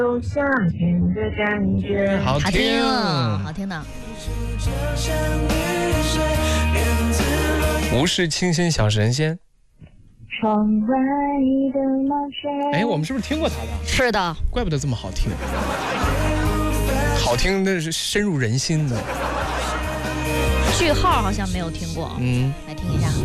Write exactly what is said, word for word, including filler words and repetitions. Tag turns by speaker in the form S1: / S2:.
S1: 有夏天的感觉，
S2: 好
S3: 好
S2: 听，
S3: 听，好听的。
S2: 无事清新小神仙。
S1: 窗外的麻雀。
S2: 哎，我们是不是听过他的？
S3: 是的，
S2: 怪不得这么好听，好听的是深入人心的。
S3: 句号好像没有听过，
S2: 嗯，
S3: 来听一下。